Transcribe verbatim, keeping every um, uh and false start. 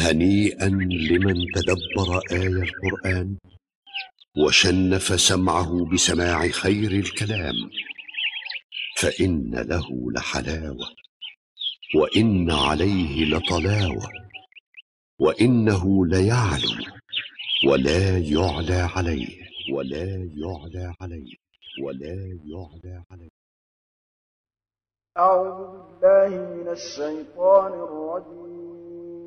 هنيئا لمن تدبر آي القرآن وشنف سمعه بسماع خير الكلام، فإن له لحلاوة وإن عليه لطلاوة، وإنه ليعلو ولا يعلى عليه ولا يعلى عليه ولا يعلى عليه. أعوذ بالله من الشيطان الرجيم.